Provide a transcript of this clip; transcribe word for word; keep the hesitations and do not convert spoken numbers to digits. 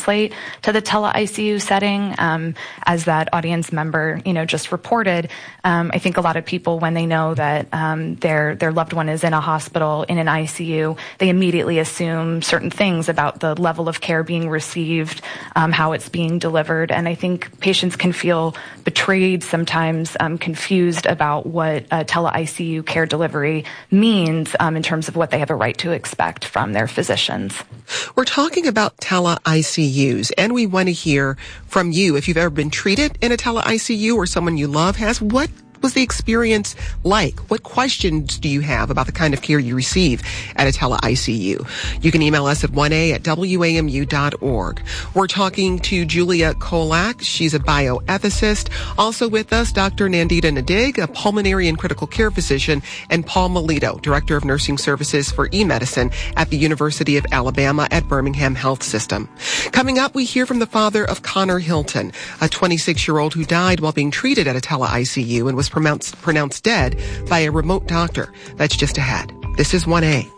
translate to the tele-I C U setting. Um, as that audience member, you know, just reported, um, I think a lot of people, when they know that um, their their loved one is in a hospital, in an I C U, they immediately assume certain things about the level of care being received, um, how it's being delivered. And I think patients can feel betrayed, sometimes um, confused about what uh, tele-I C U care delivery means um, in terms of what they have a right to expect from their physicians. We're talking about tele-I C Us, and we want to hear from you. If you've ever been treated in a tele-I C U or someone you love has, what was the experience like? What questions do you have about the kind of care you receive at a tele-I C U? You can email us at one a at w a m u dot org. We're talking to Julia Kolak. She's a bioethicist. Also with us, Doctor Nandita Nadig, a pulmonary and critical care physician, and Paul Melito, Director of Nursing Services for e-medicine at the University of Alabama at Birmingham Health System. Coming up, we hear from the father of Connor Hilton, a twenty-six-year-old who died while being treated at a tele-I C U and was pronounced, pronounced dead by a remote doctor. That's just ahead. This is one A.